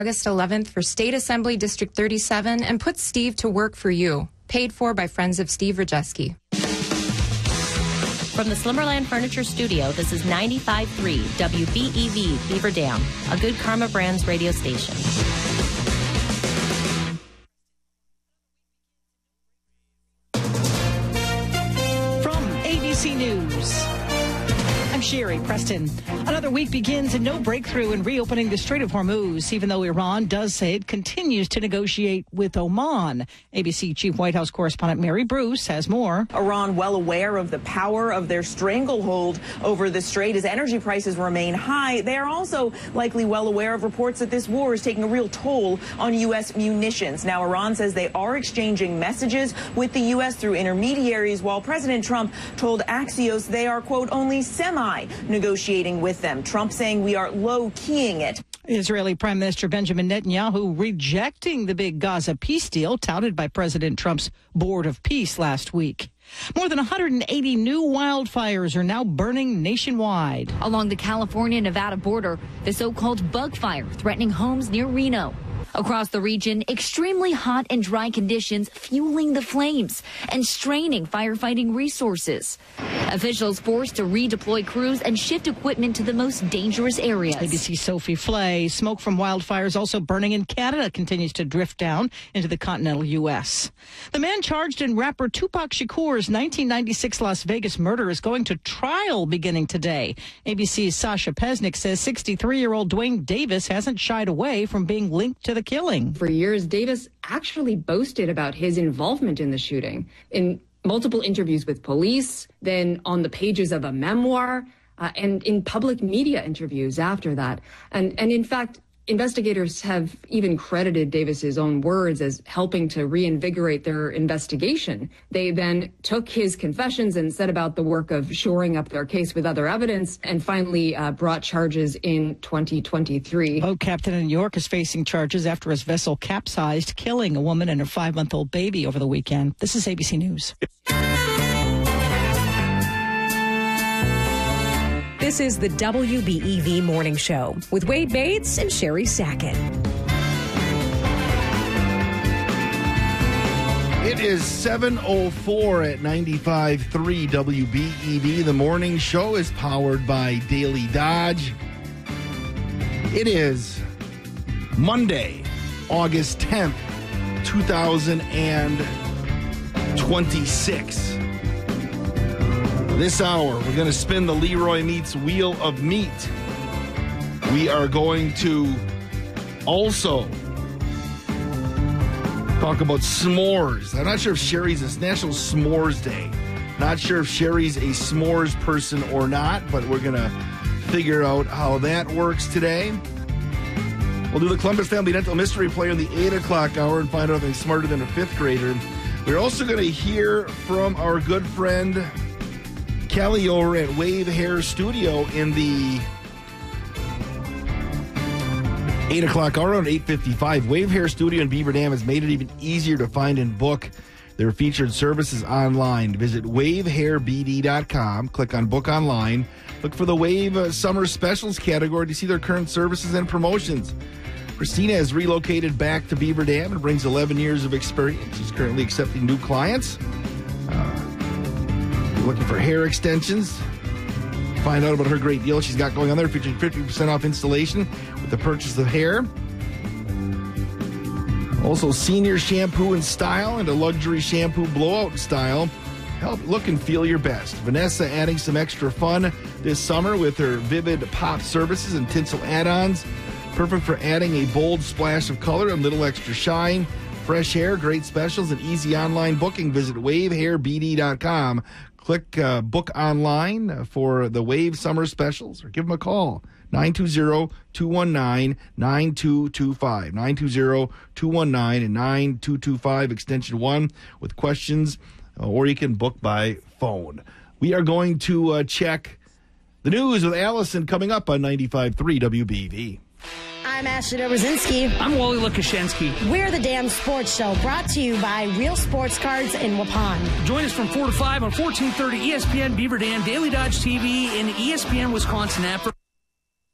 August 11th for State Assembly District 37 and put Steve to work for you. Paid for by friends of Steve Rajewski. From the Slimmerland Furniture Studio, this is 95.3 WBEV Beaver Dam, a Good Karma Brands radio station. From ABC News, I'm Sherry Preston. Another week begins and no breakthrough in reopening the Strait of Hormuz, even though Iran does say it continues to negotiate with Oman. ABC Chief White House Correspondent Mary Bruce has more. Iran well aware of the power of their stranglehold over the strait as energy prices remain high. They are also likely well aware of reports that this war is taking a real toll on U.S. munitions. Now, Iran says they are exchanging messages with the U.S. through intermediaries, while President Trump told Axios they are, quote, only semi-negotiating with them. Trump saying we are low-keying it. Israeli Prime Minister Benjamin Netanyahu rejecting the big Gaza peace deal touted by President Trump's Board of Peace last week. More than 180 new wildfires are now burning nationwide. Along the California-Nevada border, the so-called bug fire threatening homes near Reno. Across the region, extremely hot and dry conditions fueling the flames and straining firefighting resources. Officials forced to redeploy crews and shift equipment to the most dangerous areas. ABC Sophie Flay. Smoke from wildfires also burning in Canada continues to drift down into the continental U.S. The man charged in rapper Tupac Shakur's 1996 Las Vegas murder is going to trial beginning today. ABC's Sasha Pesnick says 63-year-old Dwayne Davis hasn't shied away from being linked to the killing. For years, Davis actually boasted about his involvement in the shooting in multiple interviews with police, then on the pages of a memoir, and in public media interviews after that. And in fact, investigators have even credited Davis's own words as helping to reinvigorate their investigation. They then took his confessions and set about the work of shoring up their case with other evidence and finally brought charges in 2023. Boat captain in New York is facing charges after his vessel capsized, killing a woman and her 5-month-old baby over the weekend. This is ABC News. This is the WBEV Morning Show with Wade Bates and Sherry Sackett. It is 7:04 at 95.3 WBEV. The morning show is powered by Daily Dodge. It is Monday, August 10th, 2026. This hour, we're going to spin the Leroy Meats Wheel of Meat. We are going to also talk about s'mores. I'm not sure if Sherry's, it's National S'mores Day. Not sure if Sherry's a s'mores person or not, but we're going to figure out how that works today. We'll do the Columbus Family Dental Mystery Play on the 8 o'clock hour and find out if they're smarter than a fifth grader. We're also going to hear from our good friend Kelly over at Wave Hair Studio in the 8 o'clock hour on 8:55. Wave Hair Studio in Beaver Dam has made it even easier to find and book their featured services online. Visit wavehairbd.com, click on Book Online, look for the Wave Summer Specials category to see their current services and promotions. Christina has relocated back to Beaver Dam and brings 11 years of experience. She's currently accepting new clients. Looking for hair extensions? Find out about her great deal she's got going on there, featuring 50% off installation with the purchase of hair. Also, senior shampoo and style and a luxury shampoo blowout style. Help look and feel your best. Vanessa adding some extra fun this summer with her Vivid Pop services and tinsel add-ons. Perfect for adding a bold splash of color and little extra shine. Fresh hair, great specials, and easy online booking. Visit wavehairbd.com. Click Book Online for the Wave Summer Specials or give them a call. 920-219-9225. 920-219-9225, extension 1 with questions, or you can book by phone. We are going to check the news with Allison coming up on 95.3 WBV. I'm Ashley Dobrzinski. I'm Wally Lukashensky. We're the Damn Sports Show, brought to you by Real Sports Cards in Waupun. Join us from 4 to 5 on 1430 ESPN Beaver Dam, Daily Dodge TV, and ESPN Wisconsin app.